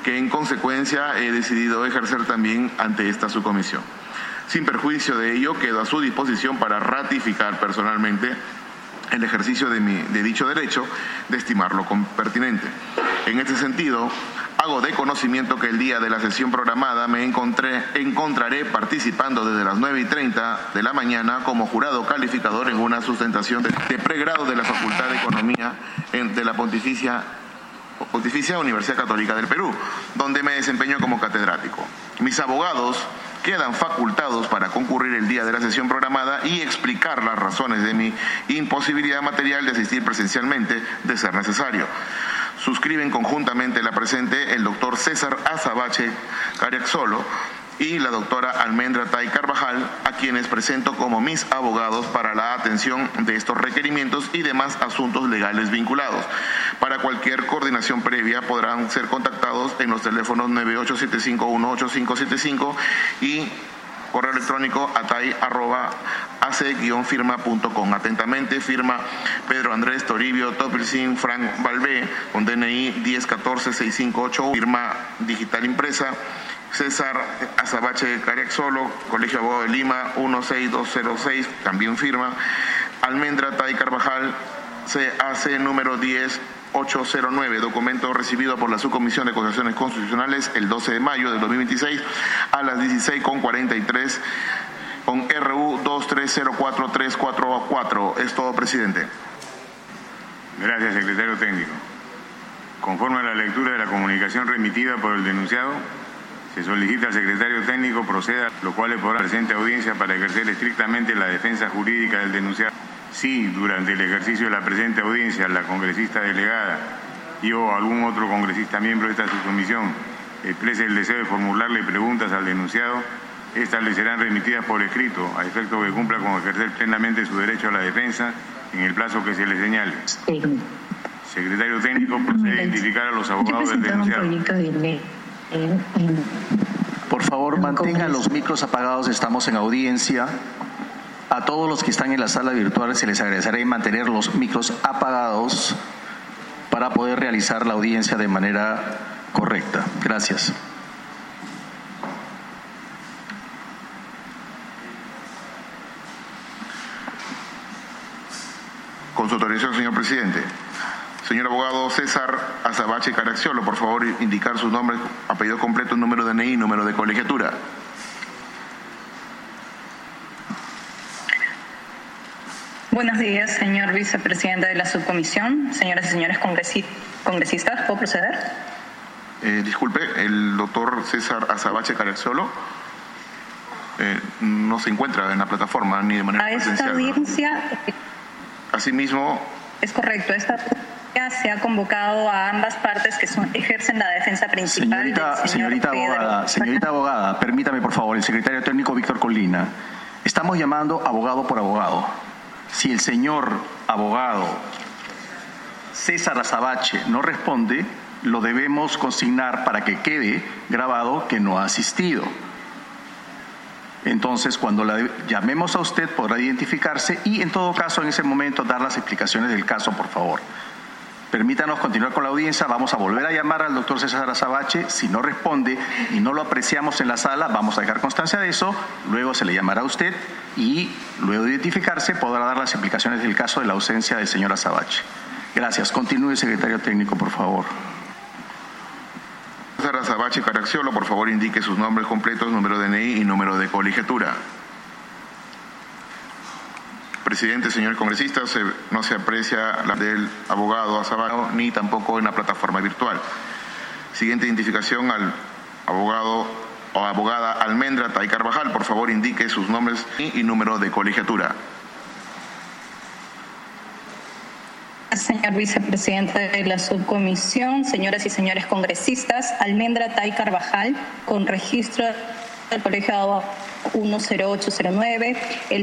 que en consecuencia he decidido ejercer también ante esta subcomisión. Sin perjuicio de ello, quedo a su disposición para ratificar personalmente el ejercicio de dicho derecho, de estimarlo pertinente. En este sentido, hago de conocimiento que el día de la sesión programada me encontraré participando desde las 9:30 de la mañana como jurado calificador en una sustentación de pregrado de la Facultad de Economía de la Pontificia Universidad Católica del Perú, donde me desempeño como catedrático. Mis abogados quedan facultados para concurrir el día de la sesión programada y explicar las razones de mi imposibilidad material de asistir presencialmente, de ser necesario. Suscriben conjuntamente la presente el doctor César Azabache Cariaxolo y la doctora Almendra Tay Carvajal, a quienes presento como mis abogados para la atención de estos requerimientos y demás asuntos legales vinculados. Para cualquier coordinación previa podrán ser contactados en los teléfonos 98751855 y correo electrónico atay@ac-firma.com. Atentamente, firma Pedro Andrés Toribio Topilsin Frank Balbé, con DNI 1014-6581, firma digital impresa. César Azabache Cariaxolo, Colegio Abogado de Lima 16206, también firma. Almendra Tay Carvajal, CAC número 10809, documento recibido por la Subcomisión de Acusaciones Constitucionales el 12 de mayo del 2026 a las 16:43 con RU 23043444. Es todo, presidente. Gracias, secretario técnico. Conforme a la lectura de la comunicación remitida por el denunciado, se solicita al secretario técnico proceda, lo cual le podrá presente audiencia para ejercer estrictamente la defensa jurídica del denunciado. Si durante el ejercicio de la presente audiencia la congresista delegada y o algún otro congresista miembro de esta subcomisión exprese el deseo de formularle preguntas al denunciado, estas le serán remitidas por escrito, a efecto que cumpla con ejercer plenamente su derecho a la defensa en el plazo que se le señale. Secretario técnico, procede a identificar a los abogados del denunciado. Por favor, mantengan los micros apagados, estamos en audiencia. A todos los que están en la sala virtual se les agradecerá mantener los micros apagados para poder realizar la audiencia de manera correcta. Gracias. Con su autorización, señor presidente. Señor abogado César Azabache Cariaxolo, por favor indicar su nombre, apellido completo, número de DNI y número de colegiatura. Buenos días, señor vicepresidente de la subcomisión, señoras y señores congresistas. ¿Puedo proceder? Disculpe, el doctor César Azabache Cariaxolo no se encuentra en la plataforma ni de manera presencial. A esta audiencia... Asimismo... Es correcto, esta se ha convocado a ambas partes que ejercen la defensa principal. Señorita abogada, permítame por favor, el secretario técnico Víctor Colina. Estamos llamando abogado por abogado. Si el señor abogado César Azabache no responde, lo debemos consignar para que quede grabado que no ha asistido. Entonces, cuando la llamemos a usted, podrá identificarse y, en todo caso, en ese momento, dar las explicaciones del caso, por favor. Permítanos continuar con la audiencia. Vamos a volver a llamar al doctor César Azabache. Si no responde y no lo apreciamos en la sala, vamos a dejar constancia de eso. Luego se le llamará a usted y, luego de identificarse, podrá dar las explicaciones del caso de la ausencia del señor Azabache. Gracias. Continúe, secretario técnico, por favor. César Azabache Cariaxolo, por favor indique sus nombres completos, número de DNI y número de colegiatura. Presidente, señor congresista, no se aprecia la del abogado Azabache ni tampoco en la plataforma virtual. Siguiente identificación al abogado o abogada Almendra Tay Carvajal, por favor indique sus nombres y número de colegiatura. Señor vicepresidente de la subcomisión, señoras y señores congresistas, Almendra Tay Carvajal, con registro del Colegio 10809, el